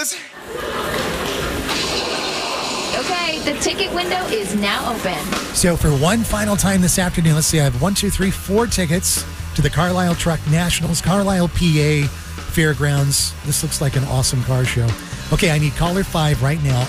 blues. Okay, the ticket window is now open. So for one final time this afternoon, let's see, I have 4 tickets to the Carlisle Truck Nationals, Carlisle, PA Fairgrounds. This looks like an awesome car show. Okay, I need caller 5 right now,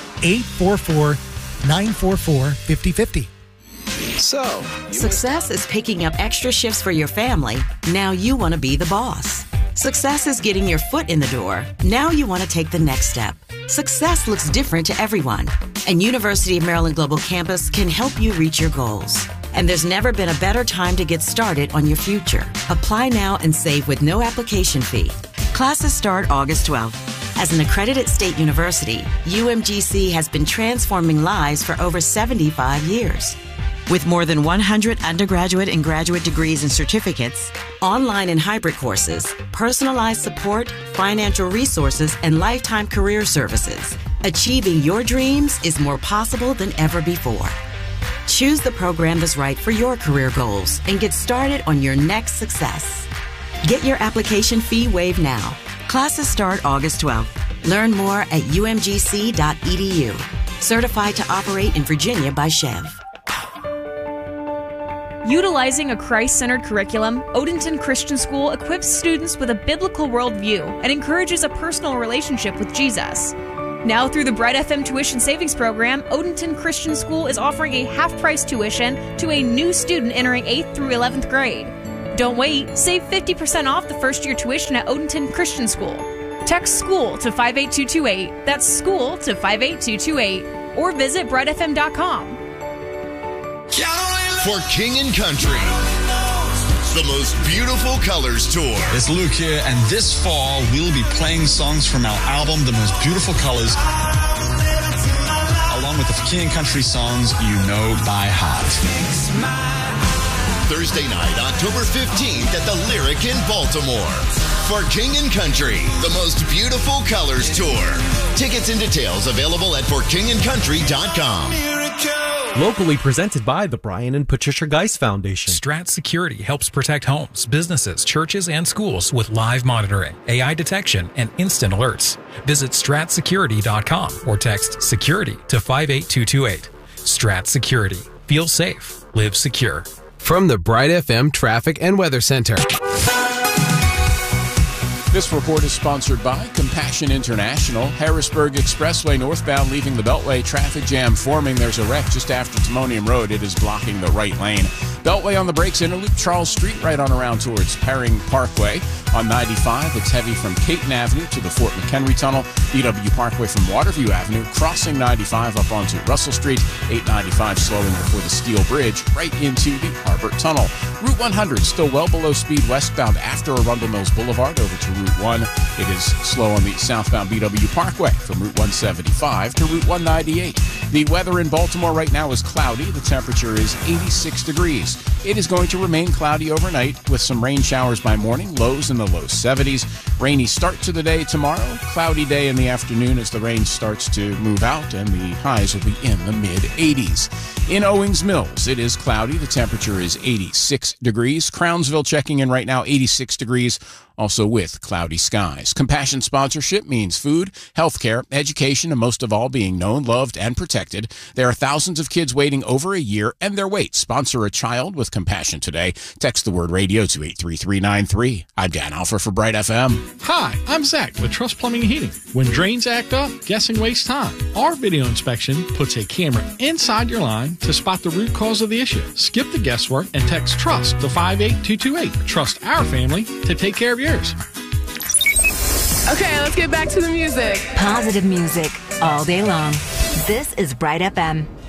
844-944-5050. So, Success is picking up extra shifts for your family. Now you want to be the boss. Success is getting your foot in the door. Now you want to take the next step. Success looks different to everyone, and University of Maryland Global Campus can help you reach your goals. And there's never been a better time to get started on your future. Apply now and save with no application fee. Classes start August 12th. As an accredited state university, UMGC has been transforming lives for over 75 years. With more than 100 undergraduate and graduate degrees and certificates, online and hybrid courses, personalized support, financial resources, and lifetime career services, achieving your dreams is more possible than ever before. Choose the program that's right for your career goals and get started on your next success. Get your application fee waived now. Classes start August 12th. Learn more at umgc.edu. Certified to operate in Virginia by Chev. Utilizing a Christ-centered curriculum, Odenton Christian School equips students with a biblical worldview and encourages a personal relationship with Jesus. Now through the Bright FM Tuition Savings Program, Odenton Christian School is offering a half-price tuition to a new student entering 8th through 11th grade. Don't wait. Save 50% off the first-year tuition at Odenton Christian School. Text SCHOOL to 58228. That's SCHOOL to 58228. Or visit brightfm.com. For King and Country, the most beautiful colors tour. It's Luke here, and this fall we'll be playing songs from our album, The Most Beautiful Colors, along with the King and Country songs you know by heart. Thursday night, October 15th at the Lyric in Baltimore. For King and Country, the most beautiful colors tour. Tickets and details available at forkingandcountry.com. Locally presented by the Brian and Patricia Geis Foundation. Strat Security helps protect homes, businesses, churches, and schools with live monitoring, AI detection, and instant alerts. Visit stratsecurity.com or text security to 58228. Strat Security. Feel safe. Live secure. From the Bright FM Traffic and Weather Center. This report is sponsored by Compassion International. Harrisburg Expressway northbound leaving the Beltway. Traffic jam forming. There's a wreck just after Timonium Road. It is blocking the right lane. Beltway on the brakes. Interloop Charles Street right on around towards Paring Parkway. On 95, it's heavy from Caton Avenue to the Fort McHenry Tunnel. BW Parkway from Waterview Avenue. Crossing 95 up onto Russell Street. 895 slowing before the Steel Bridge right into the Harbor Tunnel. Route 100 still well below speed westbound after Arundel Mills Boulevard over to Route 1. It is slow on the southbound BW Parkway from Route 175 to Route 198. The weather in Baltimore right now is cloudy. The temperature is 86 degrees. It is going to remain cloudy overnight with some rain showers by morning, lows in the low 70s. Rainy start to the day tomorrow. Cloudy day in the afternoon as the rain starts to move out, and the highs will be in the mid-80s. In Owings Mills, it is cloudy. The temperature is 86 degrees. Crownsville checking in right now, 86 degrees. Also with cloudy skies. Compassion sponsorship means food, healthcare, education, and most of all being known, loved, and protected. There are thousands of kids waiting over a year and their wait. Sponsor a child with Compassion today. Text the word radio to 83393. I'm Dan Alpha for Bright FM. Hi, I'm Zach with Trust Plumbing and Heating. When drains act up, guessing wastes time. Our video inspection puts a camera inside your line to spot the root cause of the issue. Skip the guesswork and text TRUST to 58228. Trust our family to take care of yours. Okay, let's get back to the music. Positive music all day long. This is Bright FM.